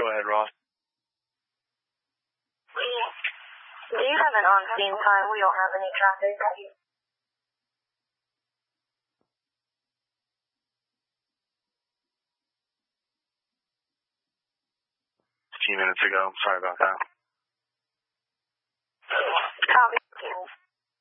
Go ahead, Ross. Do you have an on-scene time? We don't have any traffic. A few minutes ago. Sorry about that. Copy.